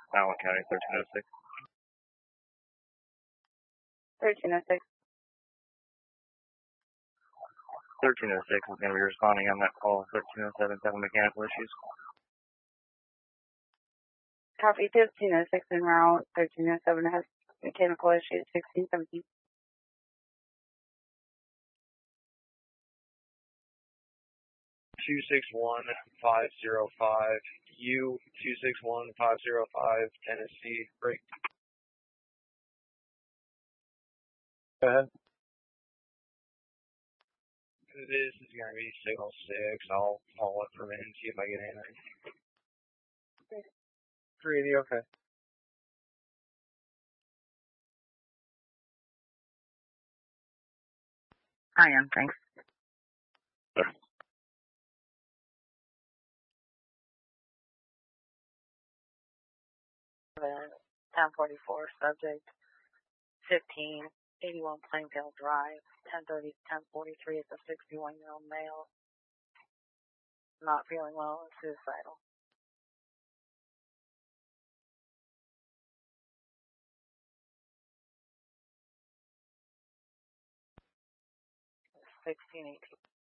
Allen County, 1306. 1306. 1306 is going to be responding on that call. 1307 having mechanical issues. Copy 1306 en route. 1307 has mechanical issues. 1617. 261-505, U-261-505, Tennessee, break. Go ahead. This is going to be signal 6. I'll call it from in and see if I get anything. 380, okay. I am, thanks. 1044, subject 1581 Plainfield Drive, 1030 1043. It's a 61-year-old male. Not feeling well and suicidal. 1618.